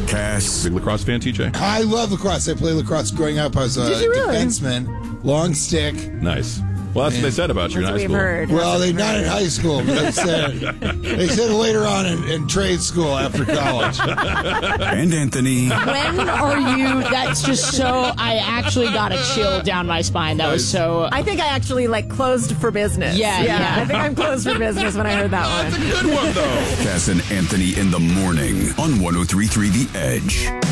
Cass. Big lacrosse fan, TJ? I love lacrosse. I played lacrosse growing up. I was a Did you really? defenseman, long stick. Nice. Well, that's what they said about you in high That's what school. we've heard. Well, not in high school. But they said later on in trade school after college. And Anthony. When are you? That's just so. I actually got a chill down my spine. That was so. I think I actually closed for business. Yeah. I think I'm closed for business when I heard that one. That's a good one, though. Cass and Anthony in the morning on 103.3 The Edge.